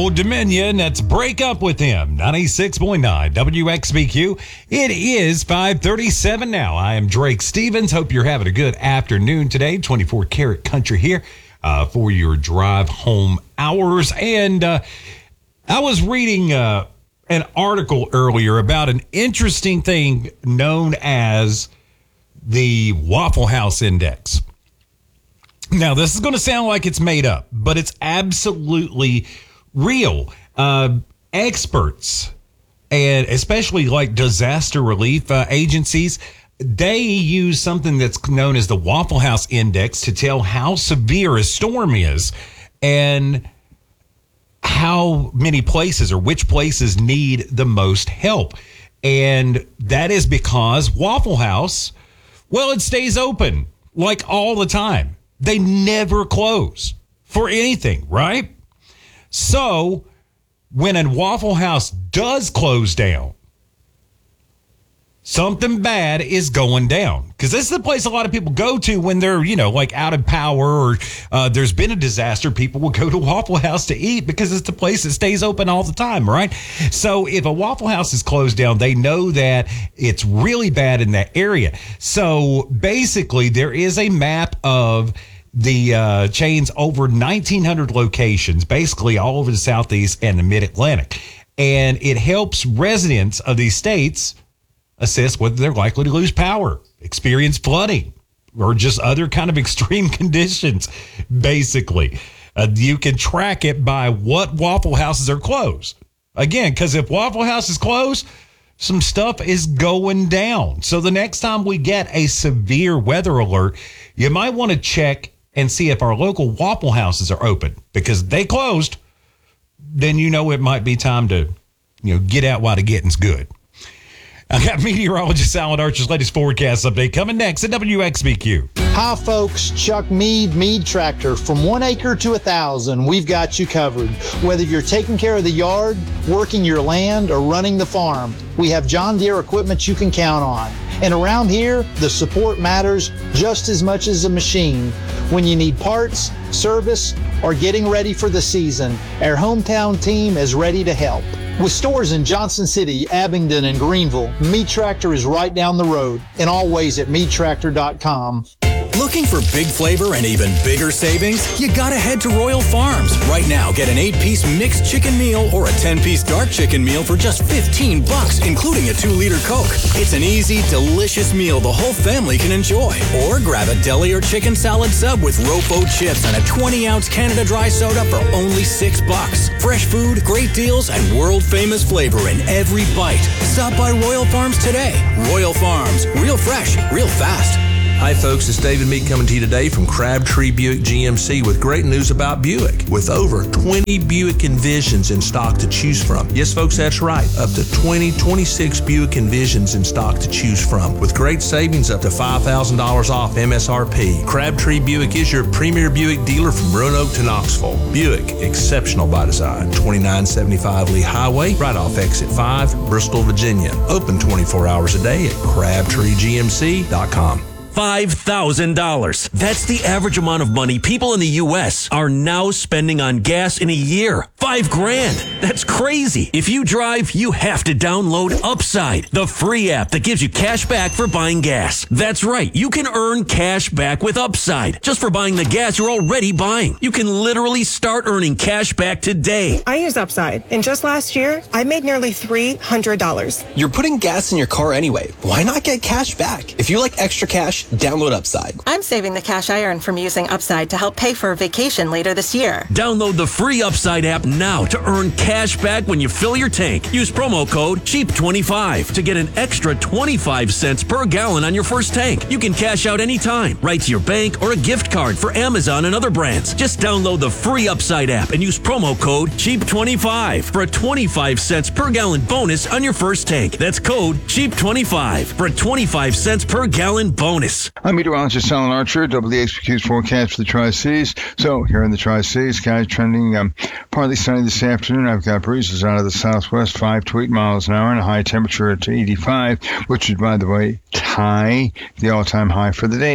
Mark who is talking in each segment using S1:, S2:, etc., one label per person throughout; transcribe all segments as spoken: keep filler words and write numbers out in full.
S1: Old Dominion. That's Break Up With Him. ninety-six point nine W X B Q. It is five thirty-seven now. I am Drake Stevens. Hope you're having a good afternoon today. twenty-four karat country here uh, for your drive home hours. And uh, I was reading uh, an article earlier about an interesting thing known as the Waffle House Index. Now, this is going to sound like it's made up, but it's absolutely real. Uh, experts, and especially like disaster relief uh, agencies, they use something that's known as the Waffle House Index to tell how severe a storm is and how many places or which places need the most help. And that is because Waffle House, well, it stays open like all the time. They never close for anything, right? So when a Waffle House does close down, something bad is going down. Because this is the place a lot of people go to when they're, you know, like out of power or uh, there's been a disaster. People will go to Waffle House to eat because it's the place that stays open all the time, right? So if a Waffle House is closed down, they know that it's really bad in that area. So basically, there is a map of the uh, chain's over nineteen hundred locations, basically all over the Southeast and the Mid-Atlantic. And it helps residents of these states assess whether they're likely to lose power, experience flooding, or just other kind of extreme conditions, basically. Uh, you can track it by what Waffle Houses are closed. Again, because if Waffle House is closed, some stuff is going down. So the next time we get a severe weather alert, you might want to check and see if our local Waffle Houses are open, because they closed, then you know it might be time to, you know, get out while the getting's good. I got meteorologist Alan Archer's latest forecast update coming next at W X B Q.
S2: Hi, folks. Chuck Mead, Mead Tractor. From one acre to a thousand, we've got you covered. Whether you're taking care of the yard, working your land, or running the farm, we have John Deere equipment you can count on. And around here, the support matters just as much as a machine. When you need parts, service, or getting ready for the season, our hometown team is ready to help. With stores in Johnson City, Abingdon, and Greenville, Mead Tractor is right down the road, and always at mead tractor dot com.
S3: Looking for big flavor and even bigger savings? You gotta head to Royal Farms. Right now, get an eight-piece mixed chicken meal or a ten-piece dark chicken meal for just fifteen bucks, including a two-liter Coke. It's an easy, delicious meal the whole family can enjoy. Or grab a deli or chicken salad sub with Rofo chips and a twenty-ounce Canada Dry soda for only six bucks. Fresh food, great deals, and world-famous flavor in every bite. Stop by Royal Farms today. Royal Farms, real fresh, real fast.
S4: Hi folks, it's David Meek coming to you today from Crabtree Buick G M C with great news about Buick. With over twenty Buick Envisions in stock to choose from. Yes folks, that's right. Up to twenty, twenty-six Buick Envisions in stock to choose from. With great savings up to five thousand dollars off M S R P. Crabtree Buick is your premier Buick dealer from Roanoke to Knoxville. Buick, exceptional by design. twenty-nine seventy-five Lee Highway, right off exit five, Bristol, Virginia. Open twenty-four hours a day at crabtree g m c dot com.
S5: five thousand dollars. That's the average amount of money people in the U S are now spending on gas in a year. Five grand. That's crazy. If you drive, you have to download Upside, the free app that gives you cash back for buying gas. That's right. You can earn cash back with Upside just for buying the gas you're already buying. You can literally start earning cash back today.
S6: I use Upside, and just last year, I made nearly three hundred dollars.
S7: You're putting gas in your car anyway. Why not get cash back? If you like extra cash, download Upside.
S8: I'm saving the cash I earn from using Upside to help pay for a vacation later this year.
S5: Download the free Upside app now to earn cash back when you fill your tank. Use promo code cheap twenty-five to get an extra twenty-five cents per gallon on your first tank. You can cash out anytime, right to your bank or a gift card for Amazon and other brands. Just download the free Upside app and use promo code cheap twenty-five for a twenty-five cents per gallon bonus on your first tank. That's code cheap twenty-five for a twenty-five cents per gallon bonus.
S9: I'm meteorologist Alan Archer, W X B Q's forecast for the Tri-Cities. So here in the Tri-Cities, skies trending um, partly sunny this afternoon. I've got breezes out of the southwest, five to eight miles an hour, and a high temperature at eighty-five, which is, by the way, tie the all-time high for the day.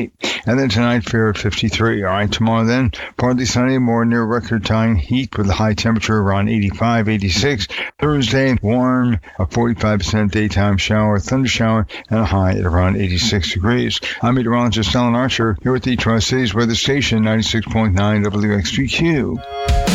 S9: And then tonight, fair at fifty-three. All right, tomorrow then, partly sunny, more near record-tying heat with a high temperature around eighty-five, eighty-six. Thursday, warm, a forty-five percent daytime shower, thunder shower, and a high at around eighty-six degrees. I'm meteorologist Alan Archer here at the Tri-Cities Weather Station, ninety-six point nine W X V Q.